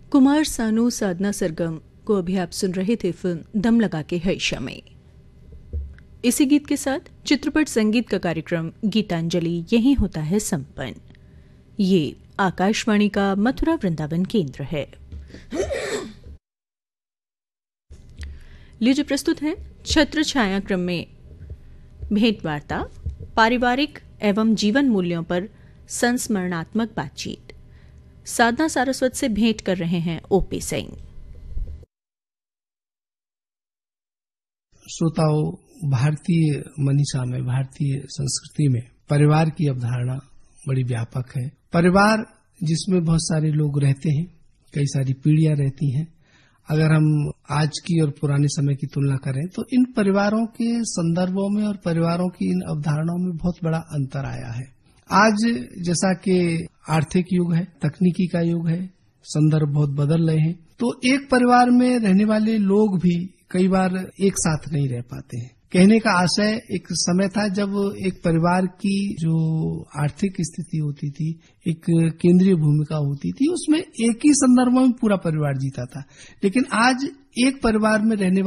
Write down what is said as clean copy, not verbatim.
कुमार सानू साधना सरगम को अभी आप सुन रहे थे फिल्म दम लगा के हर्षा में। इसी गीत के साथ चित्रपट संगीत का कार्यक्रम गीतांजलि यहीं होता है संपन्न। ये आकाशवाणी का मथुरा वृंदावन केंद्र है। लीजिए प्रस्तुत है छत्र छाया क्रम में भेंट वार्ता, पारिवारिक एवं जीवन मूल्यों पर संस्मरणात्मक बातचीत। साधना सारस्वत से भेंट कर रहे हैं ओपी सिंह। श्रोताओं, भारतीय मनीषा में, भारतीय संस्कृति में परिवार की अवधारणा बड़ी व्यापक है। परिवार जिसमें बहुत सारे लोग रहते हैं, कई सारी पीढ़ियां रहती हैं। अगर हम आज की और पुराने समय की तुलना करें तो इन परिवारों के संदर्भों में और परिवारों की इन अवधारणाओं में बहुत बड़ा अंतर आया है। आज जैसा कि आर्थिक युग है, तकनीकी का युग है, संदर्भ बहुत बदल रहे हैं, तो एक परिवार में रहने वाले लोग भी कई बार एक साथ नहीं रह पाते हैं। कहने का आशय, एक समय था जब एक परिवार की जो आर्थिक स्थिति होती थी, एक केंद्रीय भूमिका होती थी, उसमें एक ही संदर्भ में पूरा परिवार जीता था। लेकिन आज एक परिवार में रहने